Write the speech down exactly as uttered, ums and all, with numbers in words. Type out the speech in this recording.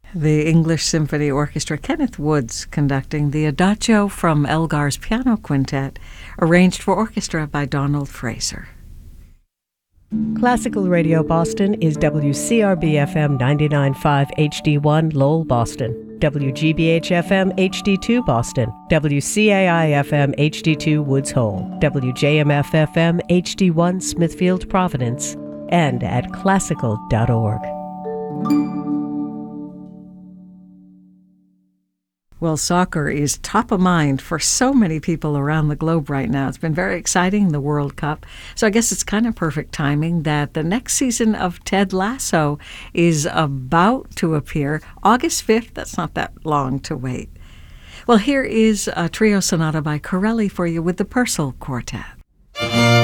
The English Symphony Orchestra, Kenneth Woods conducting the Adagio from Elgar's Piano Quintet, arranged for orchestra by Donald Fraser. Classical Radio Boston is W C R B F M ninety-nine point five H D one Lowell, Boston, W G B H F M H D two Boston, W C A I F M H D two Woods Hole, W J M F F M H D one Smithfield, Providence, and at classical dot org. Well, soccer is top of mind for so many people around the globe right now. It's been very exciting, the World Cup. So I guess it's kind of perfect timing that the next season of Ted Lasso is about to appear August fifth. That's not that long to wait. Well, here is a trio sonata by Corelli for you with the Purcell Quartet.